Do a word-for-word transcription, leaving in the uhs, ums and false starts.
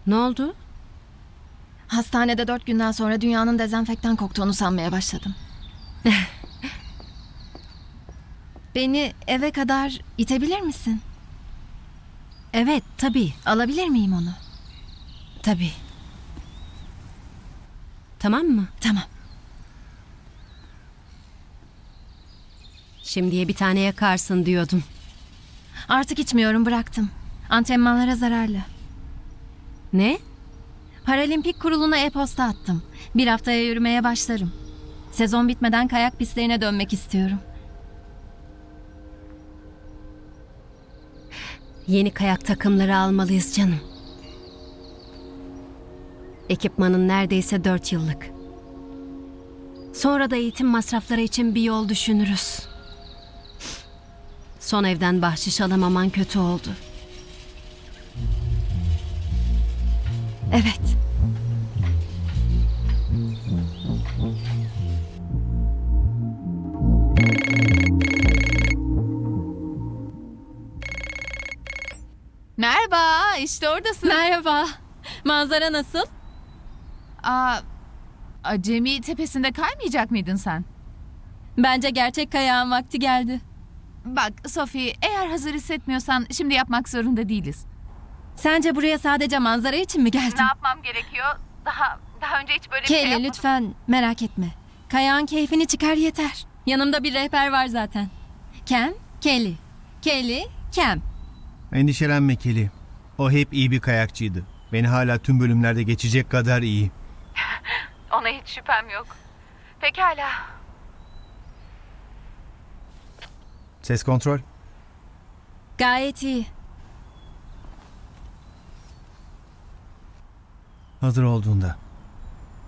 Ne oldu? Hastanede dört günden sonra dünyanın dezenfektan koktuğunu sanmaya başladım. Beni eve kadar itebilir misin? Evet, tabii, Alabilir miyim onu? tabii. Tamam mı? Tamam. Şimdiye bir tane yakarsın diyordum. Artık içmiyorum, bıraktım. Antrenmanlara zararlı. Ne? Paralimpik kuruluna e-posta attım. Bir haftaya yürümeye başlarım. Sezon bitmeden kayak pistlerine dönmek istiyorum. Yeni kayak takımları almalıyız canım. Ekipmanın neredeyse dört yıllık. Sonra da eğitim masrafları için bir yol düşünürüz. Son evden bahşiş alamaman kötü oldu. Evet. Merhaba, işte oradasın. Merhaba. Manzara nasıl? Aa, Acemi Tepesi'nde kaymayacak mıydın sen? Bence gerçek kayağın vakti geldi. Bak Sophie, eğer hazır hissetmiyorsan şimdi yapmak zorunda değiliz. Sence buraya sadece manzara için mi geldin? yapmam gerekiyor? Daha daha önce hiç böyle Kelly lütfen merak etme. Kayağın keyfini çıkar yeter. Yanımda bir rehber var zaten. Cam, Kelly. Kelly, Cam. Endişelenme Kelly. O hep iyi bir kayakçıydı. Beni hala tüm bölümlerde geçecek kadar iyi. Ona hiç şüphem yok. Pekala. Ses kontrol. Gayet iyi. Hazır olduğunda.